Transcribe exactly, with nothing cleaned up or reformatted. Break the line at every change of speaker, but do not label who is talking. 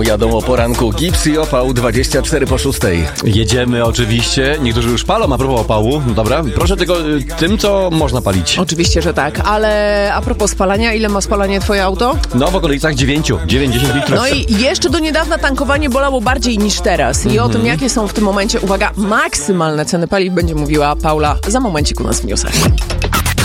jadą o poranku. Gips i opał dwadzieścia cztery po szóstej.
Jedziemy oczywiście. Niektórzy już palą, a propos opału. No dobra, proszę tylko y, tym, co można palić.
Oczywiście, że tak, ale a propos spalania, ile ma spalanie twoje auto?
No w okolicach dziewięciu, dziewięćdziesiąt litrów.
No i jeszcze do niedawna tankowanie bolało bardziej niż teraz. I mm-hmm. o tym, jakie są w tym momencie, uwaga, maksymalne ceny paliw będzie mówiła Paula za momencik u nas w newsach.